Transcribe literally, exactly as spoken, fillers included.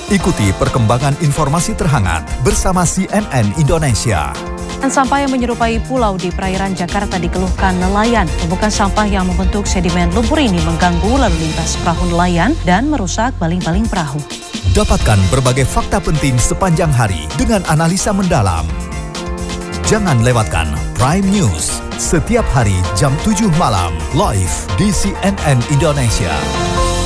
Ikuti perkembangan informasi terhangat bersama C N N Indonesia. Dan sampah yang menyerupai pulau di perairan Jakarta dikeluhkan nelayan. Tumpukan sampah yang membentuk sedimen lumpur ini mengganggu lalu lintas perahu nelayan dan merusak baling-baling perahu. Dapatkan berbagai fakta penting sepanjang hari dengan analisa mendalam. Jangan lewatkan Prime News setiap hari jam tujuh malam live di C N N Indonesia.